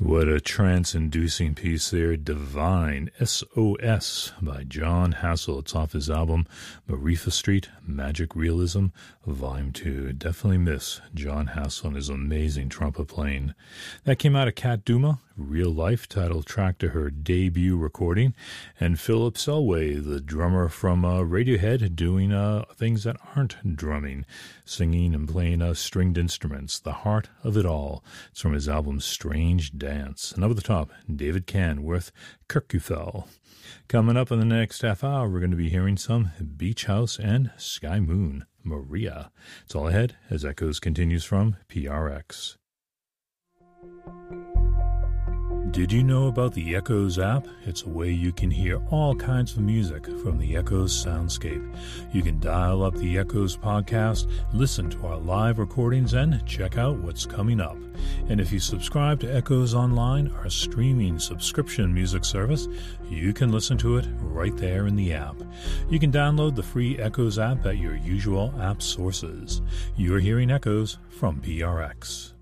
What a trance-inducing piece there. Divine, S.O.S. by Jon Hassell. It's off his album Marifa Street, Magic Realism, Volume 2. Definitely miss Jon Hassell and his amazing trumpet playing. That came out of Kat Duma, Real Life, title track to her debut recording. And Philip Selway, the drummer from Radiohead, doing things that aren't drumming, singing and playing stringed instruments. The heart of it all. It's from his album Strange Dance. And over the top, David Kahn with Kirkufell. Coming up in the next half hour, we're going to be hearing some Beach House and Sky Moon, Maria. It's all ahead as Echoes continues from PRX. Did you know about the Echoes app? It's a way you can hear all kinds of music from the Echoes soundscape. You can dial up the Echoes podcast, listen to our live recordings, and check out what's coming up. And if you subscribe to Echoes Online, our streaming subscription music service, you can listen to it right there in the app. You can download the free Echoes app at your usual app sources. You're hearing Echoes from PRX.